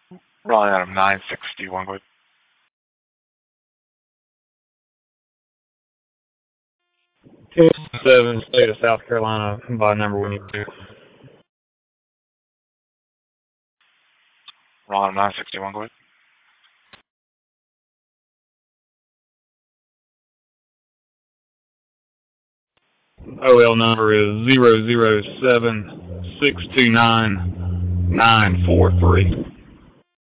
Raleigh Adam 961, go ahead. Seven, state of South Carolina, by number we need to. Raleigh Adam 961, go ahead. OL number is 007-629-943.